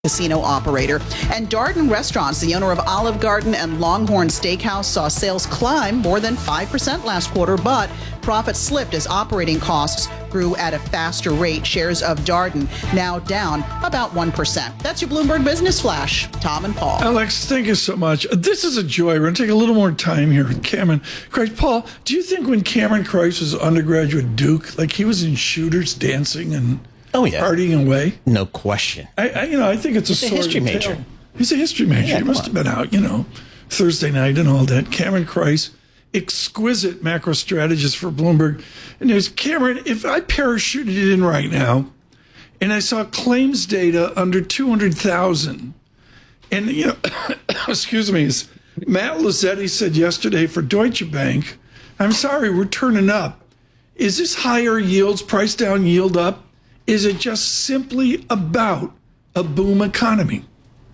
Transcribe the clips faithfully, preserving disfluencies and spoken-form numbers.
casino operator. And Darden Restaurants, the owner of Olive Garden and Longhorn Steakhouse, saw sales climb more than five percent last quarter, but profits slipped as operating costs grew at a faster rate. Shares of Darden now down about one percent. That's your Bloomberg Business Flash. Tom and Paul. Alex, thank you so much. This is a joy. We're going to take a little more time here with Cameron Kreuss. Paul, do you think when Cameron Kreuss was undergraduate at Duke, like he was in shooters dancing and Oh yeah, partying away? No question. I, I you know, I think it's a, He's a sort history of major. Tale. He's a history major. Yeah, he must on. have been out, you know, Thursday night and all that. Cameron Kreuss, exquisite macro strategist for Bloomberg. And there's Cameron. If I parachuted in right now, and I saw claims data under two hundred thousand, and you know, excuse me, as Matt Lazzetti said yesterday for Deutsche Bank, I'm sorry, we're turning up. Is this higher yields, price down, yield up? Is it just simply about a boom economy?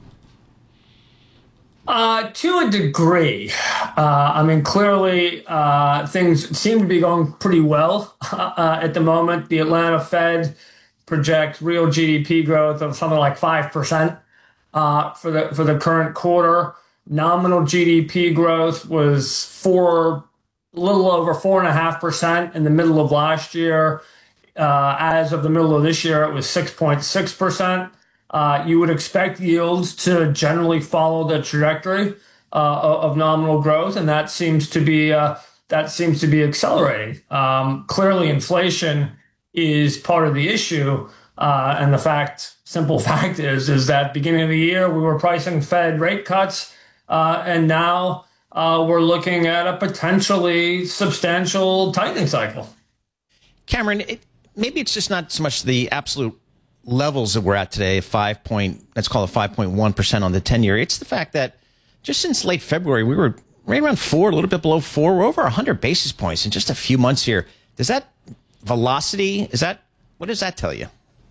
Uh, to a degree. Uh, I mean, clearly uh, things seem to be going pretty well uh, at the moment. The Atlanta Fed projects real G D P growth of something like five percent uh, for the for the current quarter. Nominal G D P growth was four, a little over four and a half percent in the middle of last year. Uh, as of the middle of this year, it was six point six percent. Uh, you would expect yields to generally follow the trajectory uh, of nominal growth, and that seems to be uh, that seems to be accelerating. Um, clearly, inflation is part of the issue, uh, and the fact, simple fact is, is that beginning of the year we were pricing Fed rate cuts, uh, and now uh, we're looking at a potentially substantial tightening cycle. Cameron, it, maybe it's just not so much the absolute levels that we're at today, five point, let's call it five point one percent on the ten year. It's the fact that just since late February, we were right around four, a little bit below four. We're over one hundred basis points in just a few months here. Does that velocity, is that, what does that tell you?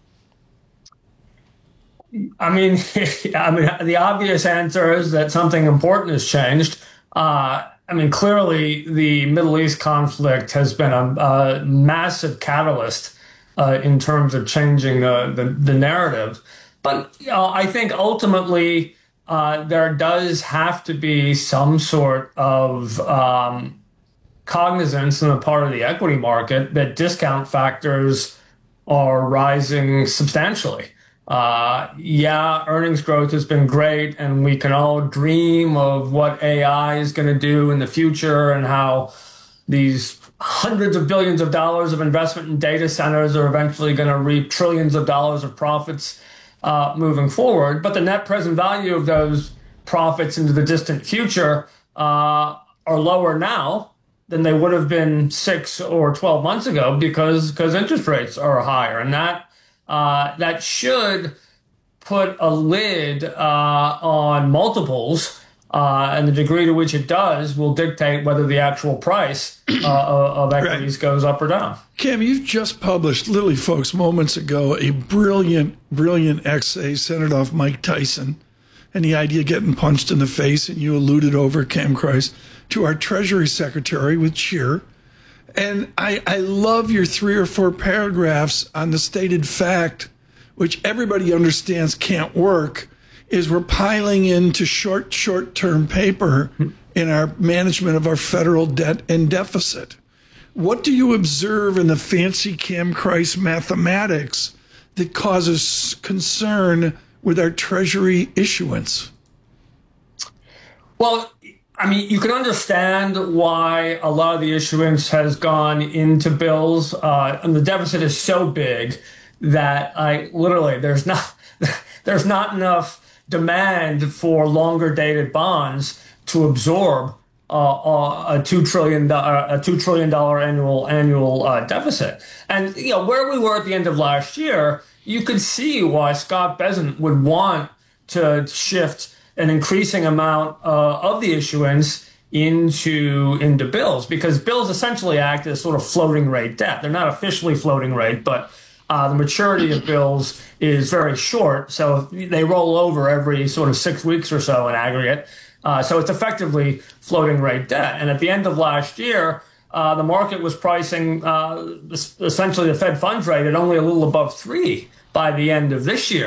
I mean, I mean, the obvious answer is that something important has changed. Uh, I mean, clearly the Middle East conflict has been a, a massive catalyst Uh, in terms of changing uh, the, the narrative. But you know, I think ultimately uh, there does have to be some sort of um, cognizance on the part of the equity market that discount factors are rising substantially. Uh, yeah, earnings growth has been great, and we can all dream of what A I is going to do in the future and how these hundreds of billions of dollars of investment in data centers are eventually going to reap trillions of dollars of profits uh, moving forward. But the net present value of those profits into the distant future uh, are lower now than they would have been six or twelve months ago because because interest rates are higher. And that uh, that should put a lid uh, on multiples. Uh, and the degree to which it does will dictate whether the actual price uh, of equities right. goes up or down. Cam, you've just published, literally, folks, moments ago, a brilliant, brilliant essay centered off Mike Tyson and the idea of getting punched in the face, and you alluded over, Cam Kreuss, to our Treasury Secretary with cheer. And I, I love your three or four paragraphs on the stated fact, which everybody understands can't work, is we're piling into short, short-term paper in our management of our federal debt and deficit. What do you observe in the fancy Cam Kreuss mathematics that causes concern with our Treasury issuance? Well, I mean, you can understand why a lot of the issuance has gone into bills, uh, and the deficit is so big that I literally there's not there's not enough demand for longer dated bonds to absorb uh, a two trillion dollar a two trillion dollar annual annual uh, deficit. And you know where we were at the end of last year, you could see why Scott Bessent would want to shift an increasing amount uh, of the issuance into into bills, because bills essentially act as sort of floating rate debt. They're not officially floating rate, but Uh, the maturity of bills is very short, so they roll over every sort of six weeks or so in aggregate. Uh, so it's effectively floating rate debt. And at the end of last year, uh, the market was pricing uh, essentially the Fed funds rate at only a little above three by the end of this year.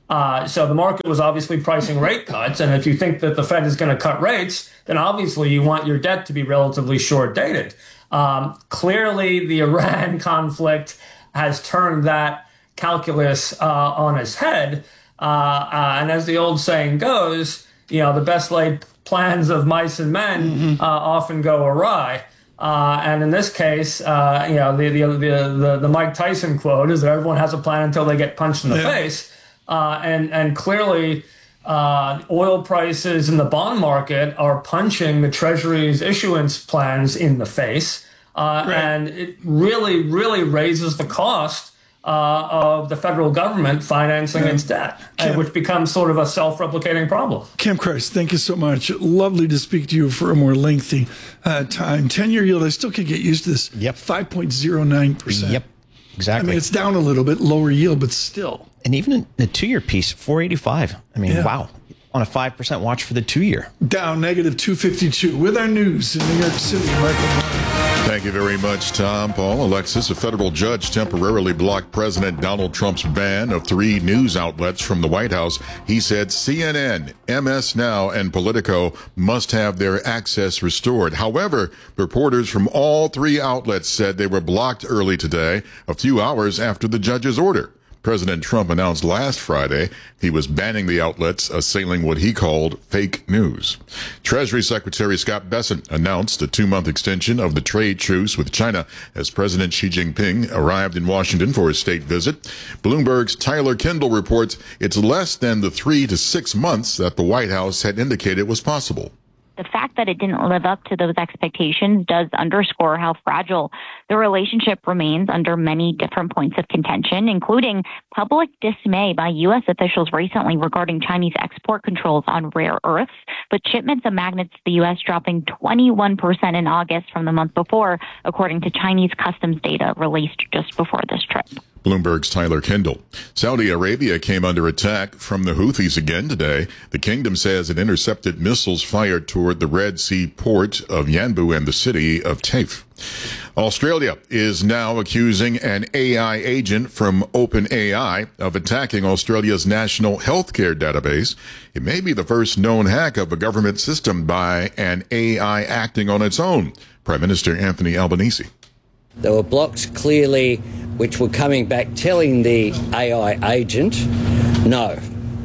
Uh, so the market was obviously pricing rate cuts. And if you think that the Fed is going to cut rates, then obviously you want your debt to be relatively short dated. Um, clearly, the Iran conflict has turned that calculus uh, on its head. Uh, uh, and as the old saying goes, you know, the best laid plans of mice and men mm-hmm. uh, often go awry. Uh, and in this case, uh, you know, the, the the the the Mike Tyson quote is that everyone has a plan until they get punched in the yeah. face. Uh, and and clearly, uh, oil prices in the bond market are punching the Treasury's issuance plans in the face. Uh, right. And it really, really raises the cost uh, of the federal government financing yeah. its debt, Cam, which becomes sort of a self-replicating problem. Cam Krice, thank you so much. Lovely to speak to you for a more lengthy uh, time. ten-year yield, I still can't get used to this. Yep. five point oh nine percent. Yep, exactly. I mean, it's down a little bit, lower yield, but still. And even in the two-year piece, four eighty-five. I mean, yeah. wow. On a five percent watch for the two-year. Down negative two fifty-two. With our news in New York City, Michael Barr. Thank you very much, Tom. Paul, Alexis, a federal judge temporarily blocked President Donald Trump's ban of three news outlets from the White House. He said C N N, M S Now, and Politico must have their access restored. However, reporters from all three outlets said they were blocked early today, a few hours after the judge's order. President Trump announced last Friday he was banning the outlets assailing what he called fake news. Treasury Secretary Scott Bessent announced a two-month extension of the trade truce with China as President Xi Jinping arrived in Washington for a state visit. Bloomberg's Tyler Kendall reports it's less than the three to six months that the White House had indicated was possible. The fact that it didn't live up to those expectations does underscore how fragile the relationship remains under many different points of contention, including public dismay by U S officials recently regarding Chinese export controls on rare earths, with shipments of magnets to the U S dropping twenty-one percent in August from the month before, according to Chinese customs data released just before this trip. Bloomberg's Tyler Kendall. Saudi Arabia came under attack from the Houthis again today. The kingdom says it intercepted missiles fired toward the Red Sea port of Yanbu and the city of Taif. Australia is now accusing an A I agent from OpenAI of attacking Australia's national healthcare database. It may be the first known hack of a government system by an A I acting on its own. Prime Minister Anthony Albanese. There were blocks clearly which were coming back telling the A I agent, no.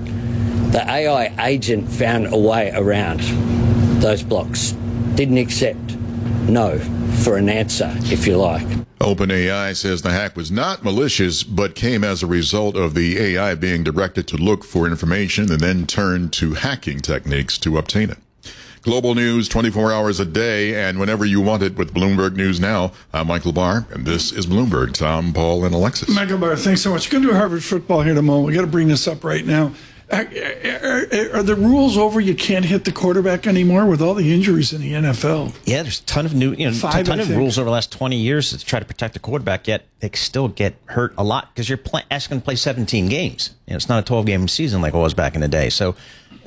The A I agent found a way around those blocks. Didn't accept no for an answer, if you like. OpenAI says the hack was not malicious, but came as a result of the A I being directed to look for information and then turn to hacking techniques to obtain it. Global news twenty-four hours a day and whenever you want it with Bloomberg News Now. I'm Michael Barr, and this is Bloomberg. Tom, Paul, and Alexis. Michael Barr, thanks so much. We're going to do Harvard football here in a moment. We got to bring this up right now. Are, are, are the rules over? You can't hit the quarterback anymore with all the injuries in the N F L. Yeah, there's a ton of new, you know, Five, a ton I of think. rules over the last twenty years to try to protect the quarterback. Yet they still get hurt a lot because you're play, asking to play seventeen games. You know, it's not a twelve game season like it was back in the day. So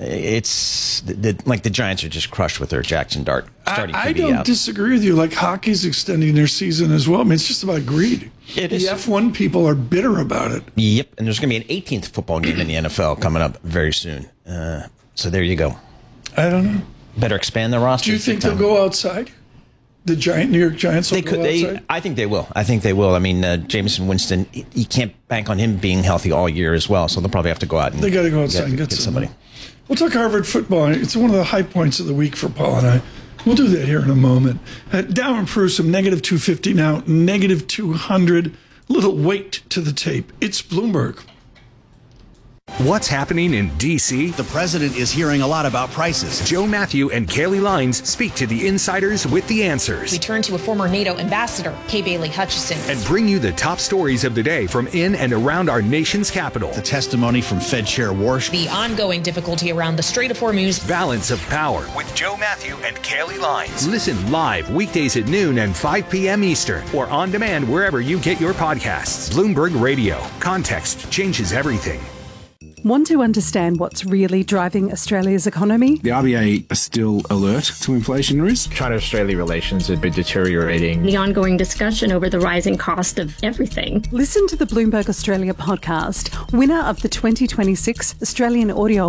it's the, the, like the Giants are just crushed with their Jackson Dart starting I, I Q B don't out. disagree with you. Like hockey's extending their season as well. I mean, it's just about greed. It the is. F one people are bitter about it. Yep, and there's going to be an eighteenth football game in the N F L coming up very soon. Uh, so there you go. I don't know. Better expand the roster. Do you think they'll go outside? The Giant New York Giants will They go could. They, outside? I think they will. I think they will. I mean, uh, Jameson Winston, he, you can't bank on him being healthy all year as well. So they'll probably have to go out and They got to go outside get, and get, get somebody. somebody. We'll talk Harvard football. It's one of the high points of the week for Paul and I. We'll do that here in a moment. Uh, Dow improves from negative two fifty now, negative two hundred. Little weight to the tape. It's Bloomberg. What's happening in D C? The president is hearing a lot about prices. Joe Matthew and Kaylee Lines speak to the insiders with the answers. We turn to a former NATO ambassador, Kay Bailey Hutchison, and bring you the top stories of the day from in and around our nation's capital. The testimony from Fed Chair Warsh. The ongoing difficulty around the Strait of Hormuz. Balance of Power with Joe Matthew and Kaylee Lines. Listen live weekdays at noon and five p.m. Eastern or on demand wherever you get your podcasts. Bloomberg Radio. Context changes everything. Want to understand what's really driving Australia's economy? The R B A are still alert to inflation risk. China-Australia relations have been deteriorating. The ongoing discussion over the rising cost of everything. Listen to the Bloomberg Australia podcast, winner of the twenty twenty-six Australian Audio